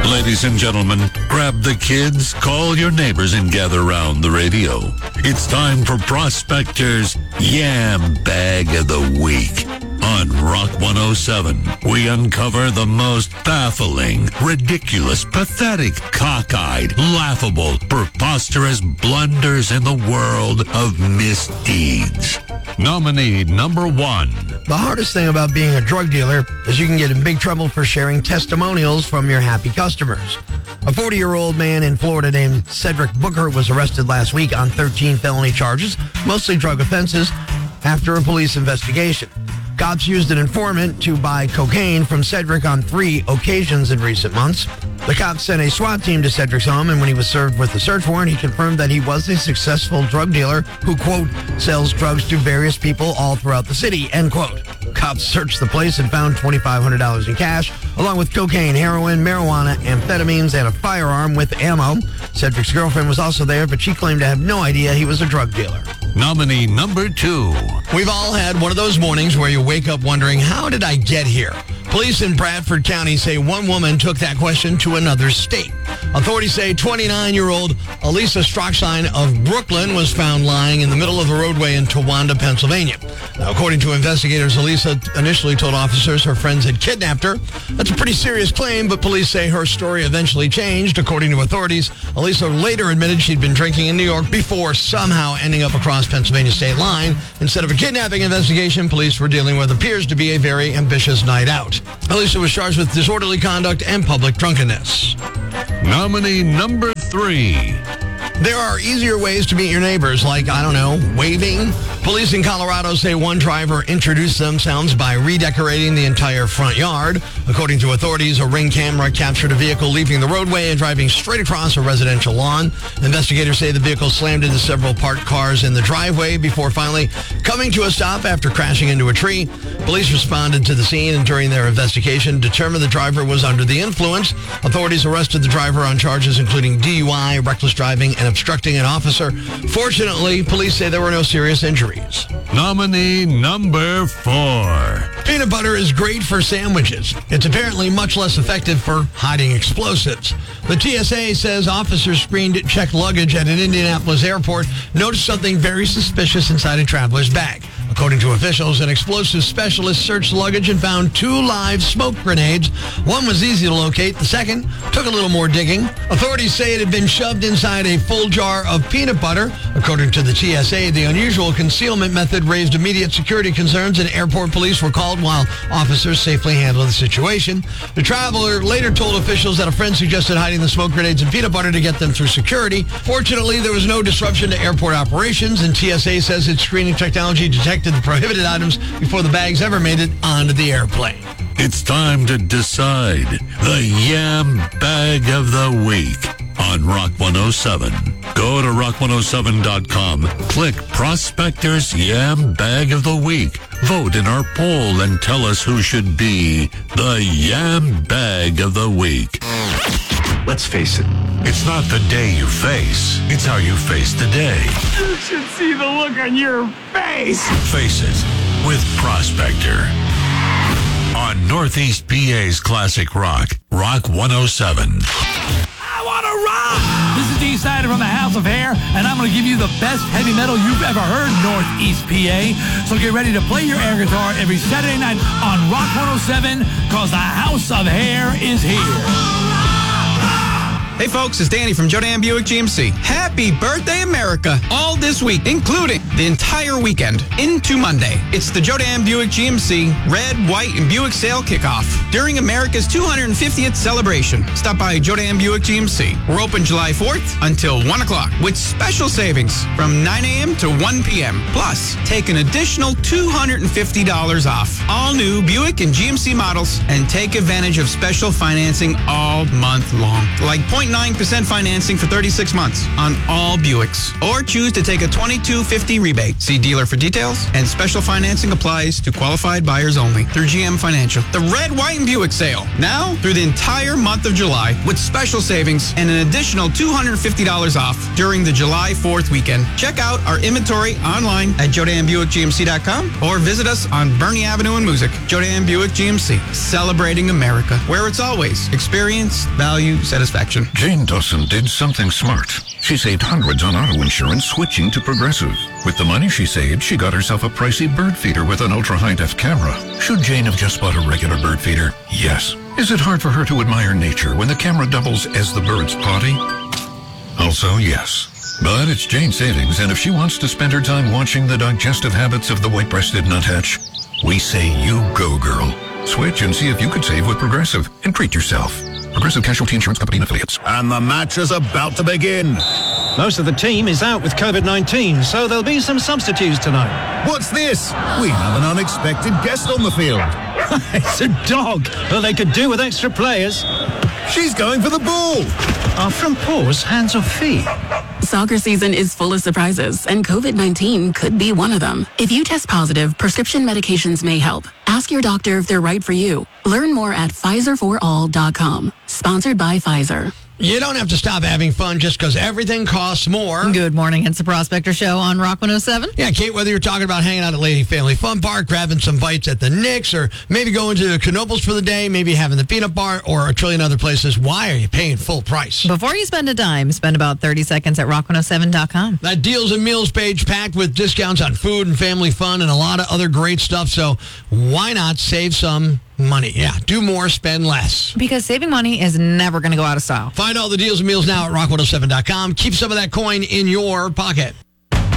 Ladies and gentlemen, grab the kids, call your neighbors, and gather around the radio. It's time for Prospector's Yam Bag of the Week. On Rock 107, we uncover the most baffling, ridiculous, pathetic, cockeyed, laughable, preposterous blunders in the world of misdeeds. Nominee number 1. The hardest thing about being a drug dealer is you can get in big trouble for sharing testimonials from your happy customers. A 40-year-old man in Florida named Cedric Booker was arrested last week on 13 felony charges, mostly drug offenses, after a police investigation. Cops used an informant to buy cocaine from Cedric on 3 occasions in recent months. The cops sent a SWAT team to Cedric's home, and when he was served with a search warrant, he confirmed that he was a successful drug dealer who, quote, sells drugs to various people all throughout the city, end quote. Cops searched the place and found $2,500 in cash, along with cocaine, heroin, marijuana, amphetamines, and a firearm with ammo. Cedric's girlfriend was also there, but she claimed to have no idea he was a drug dealer. Nominee number 2. We've all had one of those mornings where you wake up wondering, how did I get here? Police in Bradford County say one woman took that question to another state. Authorities say 29-year-old Elisa Strockstein of Brooklyn was found lying in the middle of the roadway in Towanda, Pennsylvania. Now, according to investigators, Elisa initially told officers her friends had kidnapped her. That's a pretty serious claim, but police say her story eventually changed. According to authorities, Elisa later admitted she'd been drinking in New York before somehow ending up across Pennsylvania state line. Instead of a kidnapping investigation, police were dealing with appears to be a very ambitious night out. Elisa was charged with disorderly conduct and public drunkenness. Nominee number 3. There are easier ways to meet your neighbors, like, waving. Police in Colorado say one driver introduced themselves by redecorating the entire front yard. According to authorities, a Ring camera captured a vehicle leaving the roadway and driving straight across a residential lawn. Investigators say the vehicle slammed into several parked cars in the driveway before finally coming to a stop after crashing into a tree. Police responded to the scene and during their investigation determined the driver was under the influence. Authorities arrested the driver on charges including DUI, reckless driving, and obstructing an officer. Fortunately, police say there were no serious injuries. Nominee number 4. Peanut butter is great for sandwiches. It's apparently much less effective for hiding explosives. The TSA says officers screened checked luggage at an Indianapolis airport noticed something very suspicious inside a traveler's bag. According to officials, an explosive specialist searched luggage and found 2 live smoke grenades. One was easy to locate. The second took a little more digging. Authorities say it had been shoved inside a full jar of peanut butter. According to the TSA, the unusual concealment method raised immediate security concerns and airport police were called while officers safely handled the situation. The traveler later told officials that a friend suggested hiding the smoke grenades in peanut butter to get them through security. Fortunately, there was no disruption to airport operations, and TSA says its screening technology detected the prohibited items before the bags ever made it onto the airplane. It's time to decide the Yam Bag of the Week on Rock 107. Go to rock107.com, click Prospector's Yam Bag of the Week. Vote in our poll and tell us who should be the Yam Bag of the Week. Let's face it. It's not the day you face, it's how you face the day. You should see the look on your face. Face it with Prospector. On Northeast PA's Classic Rock, Rock 107. I want to rock! This is D. Snyder from the House of Hair, and I'm going to give you the best heavy metal you've ever heard, Northeast PA. So get ready to play your air guitar every Saturday night on Rock 107, because the House of Hair is here. Hey folks, it's Danny from Joe Dan Buick GMC. Happy birthday, America! All this week, including the entire weekend into Monday. It's the Joe Dan Buick GMC Red, White, and Buick Sale Kickoff during America's 250th celebration. Stop by Joe Dan Buick GMC. We're open July 4th until 1 o'clock with special savings from 9 a.m. to 1 p.m. Plus, take an additional $250 off all new Buick and GMC models and take advantage of special financing all month long. Like 0% 0.9% financing for 36 months on all Buicks. Or choose to take a $22.50 rebate. See dealer for details. And special financing applies to qualified buyers only through GM Financial. The Red, White, and Buick sale. Now through the entire month of July with special savings and an additional $250 off during the July 4th weekend. Check out our inventory online at JodanBuickGMC.com or visit us on Bernie Avenue in Moosic. Jodan Buick GMC, celebrating America, where it's always experience, value, satisfaction. Jane Dawson did something smart. She saved hundreds on auto insurance switching to Progressive. With the money she saved, she got herself a pricey bird feeder with an ultra-high-def camera. Should Jane have just bought a regular bird feeder? Yes. Is it hard for her to admire nature when the camera doubles as the bird's potty? Also, yes. But it's Jane's savings, and if she wants to spend her time watching the digestive habits of the white-breasted nuthatch, we say you go, girl. Switch and see if you could save with Progressive and treat yourself. Progressive Casualty Insurance Company and Affiliates. And the match is about to begin. Most of the team is out with COVID-19, so there'll be some substitutes tonight. What's this? We have an unexpected guest on the field. It's a dog. Well, they could do with extra players. She's going for the ball. Are front paws hands or feet? Soccer season is full of surprises, and COVID-19 could be one of them. If you test positive, prescription medications may help. Ask your doctor if they're right for you. Learn more at PfizerForAll.com. Sponsored by Pfizer. You don't have to stop having fun just because everything costs more. Good morning. It's the Prospector Show on Rock 107. Yeah, Kate, whether you're talking about hanging out at Lady Family Fun Park, grabbing some bites at the Knicks, or maybe going to the Knoebels for the day, maybe having the peanut bar, or a trillion other places, why are you paying full price? Before you spend a dime, spend about 30 seconds at rock107.com. That deals and meals page packed with discounts on food and family fun and a lot of other great stuff, so why not save some money? Yeah, do more, spend less. Because saving money is never going to go out of style. Find all the deals and meals now at rock107.com. Keep some of that coin in your pocket.